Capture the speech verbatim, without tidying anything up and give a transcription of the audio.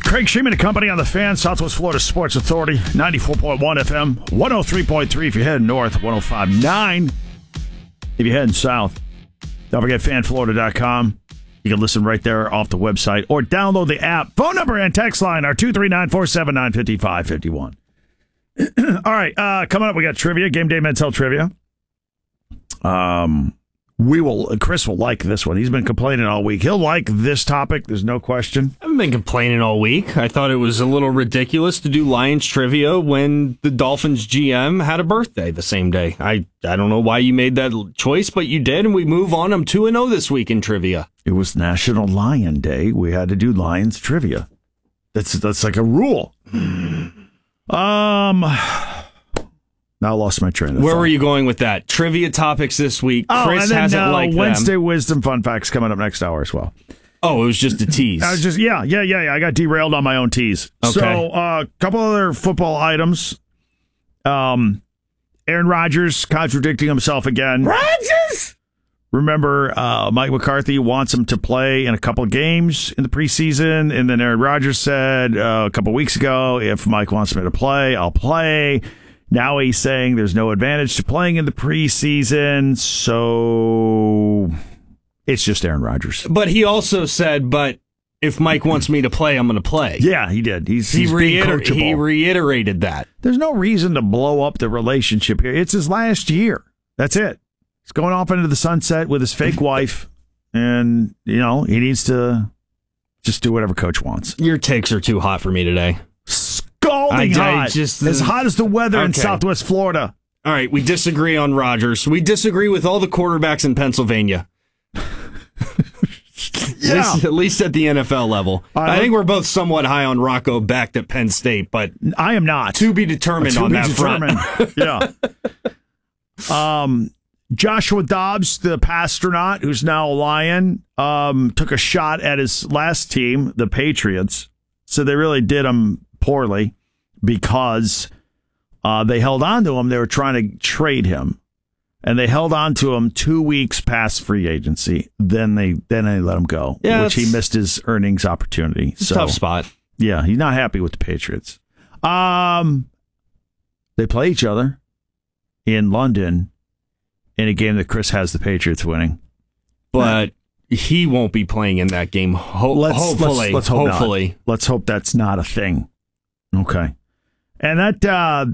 Craig Sheeman and Company on the Fan, Southwest Florida Sports Authority, ninety-four point one F M, one oh three point three if you're heading north, one oh five point nine if you're heading south. Don't forget fan florida dot com. You can listen right there off the website or download the app. Phone number and text line are two three nine, four seven nine, five five five one. All right, uh, coming up, we got trivia, Game Day Men's Health Trivia. Um... We will. Chris will like this one. He's been complaining all week. He'll like this topic. There's no question. I haven't been complaining all week. I thought it was a little ridiculous to do Lions trivia when the Dolphins G M had a birthday the same day. I, I don't know why you made that choice, but you did, and we move on. I'm two and oh this week in trivia. It was National Lion Day. We had to do Lions trivia. That's that's like a rule. Um... Now I lost my train of thought. Where were you going with that? Trivia topics this week. Oh, Chris and then, hasn't uh, liked Wednesday them. Wisdom Fun Facts coming up next hour as well. Oh, it was just a tease. I was just yeah, yeah, yeah, yeah. I got derailed on my own tease. Okay. So a uh, couple other football items. Um, Aaron Rodgers contradicting himself again. Rodgers! Remember, uh, Mike McCarthy wants him to play in a couple of games in the preseason, and then Aaron Rodgers said uh, a couple of weeks ago, if Mike wants me to play, I'll play. Now he's saying there's no advantage to playing in the preseason, so it's just Aaron Rodgers. But he also said, but if Mike wants me to play, I'm going to play. Yeah, he did. He's, he's he, being reiter- coachable. he reiterated that. There's no reason to blow up the relationship here. It's his last year. That's it. He's going off into the sunset with his fake wife, and, you know, he needs to just do whatever coach wants. Your takes are too hot for me today. Scalding I, I hot. just, as hot as the weather okay. in Southwest Florida. All right, we disagree on Rodgers. We disagree with all the quarterbacks in Pennsylvania. Yeah. At least, at least at the N F L level. I, I think we're both somewhat high on Rocco Becht at Penn State, but I am not. To be determined to on be that determined. front. Yeah. Um, Joshua Dobbs, the Pastronaut, who's now a Lion, um, took a shot at his last team, the Patriots. So they really did him poorly because uh, they held on to him. They were trying to trade him, and they held on to him two weeks past free agency. Then they then they let him go, yeah, which he missed his earnings opportunity. It's so, a tough spot. Yeah, he's not happy with the Patriots. Um, they play each other in London in a game that Chris has the Patriots winning, but he won't be playing in that game. Ho- let's, hopefully, let's, let's hope hopefully, not. Let's hope that's not a thing. Okay, and that uh,